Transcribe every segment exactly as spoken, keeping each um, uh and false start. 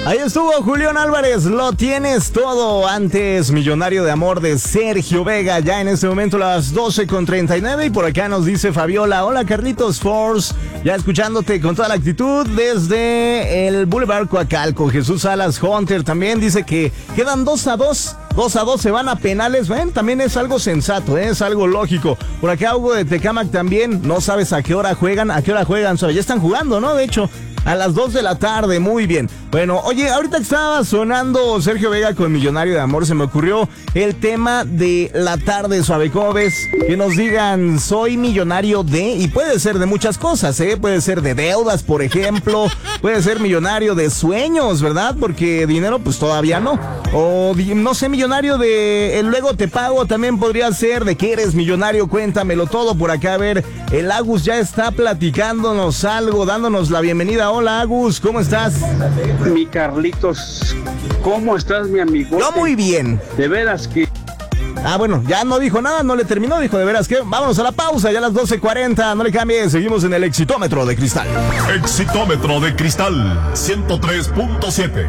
Ahí estuvo Julián Álvarez, lo tienes todo. Antes, Millonario de Amor de Sergio Vega, ya en este momento las doce con treinta y nueve. Y por acá nos dice Fabiola, hola Carlitos Force, ya escuchándote con toda la actitud desde el Boulevard Coacalco. Jesús Salas Hunter también dice que quedan dos a dos. dos a dos se van a penales. Ven, también es algo sensato, ¿eh? Es algo lógico. Por acá Hugo de Tecámac también, no sabes a qué hora juegan, a qué hora juegan, so, ya están jugando, ¿no? De hecho, a las dos de la tarde, muy bien. Bueno, oye, ahorita que estaba sonando Sergio Vega con Millonario de Amor, se me ocurrió el tema de la tarde suave. ¿Cómo ves? Que nos digan, soy millonario de, y puede ser de muchas cosas, ¿eh? Puede ser de deudas, por ejemplo, puede ser millonario de sueños, ¿verdad? Porque dinero, pues todavía no. O, no sé, millonario de, el luego te pago, también podría ser de que eres millonario, cuéntamelo todo por acá. A ver, el Agus ya está platicándonos algo, dándonos la bienvenida. Hola Agus, ¿cómo estás? Mi Carlitos, ¿cómo estás, mi amigo? Yo muy bien. De veras que... Ah, bueno, ya no dijo nada, no le terminó, dijo de veras que... Vámonos a la pausa, ya a las doce cuarenta, no le cambie, seguimos en el Exitómetro de Cristal. Exitómetro de Cristal, ciento tres punto siete.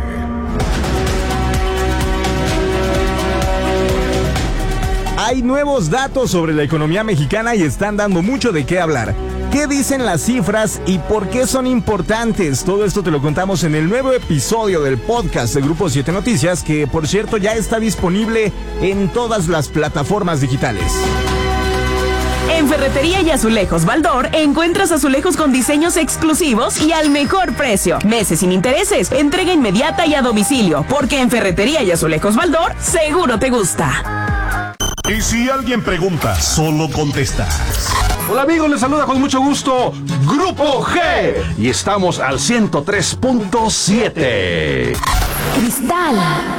Hay nuevos datos sobre la economía mexicana y están dando mucho de qué hablar. ¿Qué dicen las cifras y por qué son importantes? Todo esto te lo contamos en el nuevo episodio del podcast de Grupo siete Noticias, que por cierto ya está disponible en todas las plataformas digitales. En Ferretería y Azulejos Baldor encuentras azulejos con diseños exclusivos y al mejor precio. Meses sin intereses, entrega inmediata y a domicilio, porque en Ferretería y Azulejos Baldor seguro te gusta. Y si alguien pregunta, solo contestas. Hola amigos, les saluda con mucho gusto Grupo G y estamos al ciento tres punto siete. Cristal.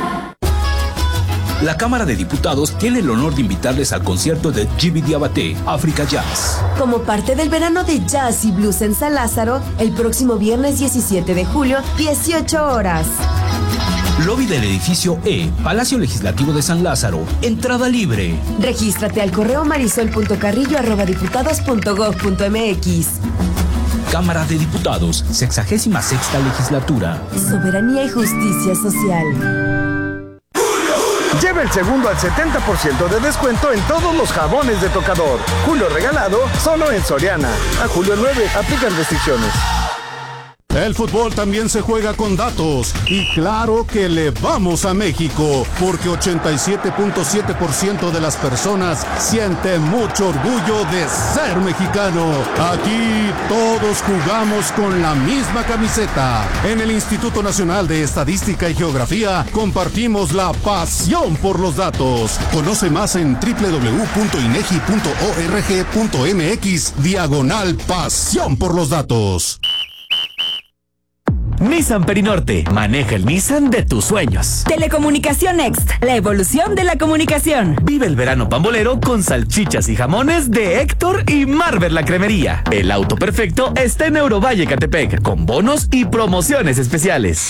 La Cámara de Diputados tiene el honor de invitarles al concierto de Jimmy Diabaté, Africa Jazz. Como parte del verano de jazz y blues en San Lázaro, el próximo viernes diecisiete de julio, dieciocho horas. Lobby del edificio E, Palacio Legislativo de San Lázaro. Entrada libre. Regístrate al correo marisol punto carrillo arroba diputados punto gob punto mx. Cámara de Diputados, sexagésima sexta legislatura. Soberanía y justicia social. Lleva el segundo al setenta por ciento de descuento en todos los jabones de tocador. Julio regalado, solo en Soriana. A julio nueve, aplican restricciones. El fútbol también se juega con datos y claro que le vamos a México porque ochenta y siete punto siete por ciento de las personas sienten mucho orgullo de ser mexicano. Aquí todos jugamos con la misma camiseta. En el Instituto Nacional de Estadística y Geografía compartimos la pasión por los datos. Conoce más en doble u doble u doble u punto inegi punto org punto mx diagonal pasión por los datos. Nissan Perinorte, maneja el Nissan de tus sueños. Telecomunicación Next, la evolución de la comunicación. Vive el verano pambolero con salchichas y jamones de Héctor y Marvel la Cremería. El auto perfecto está en Eurovalle Catepec, con bonos y promociones especiales.